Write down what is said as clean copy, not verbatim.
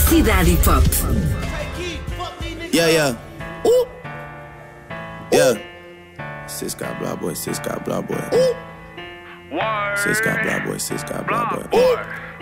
Cidade Hip Hop. Yeah, yeah. Ooh. Yeah. Sis got blah boy, sis got blah boy. Sis got blah boy, sis got blah boy.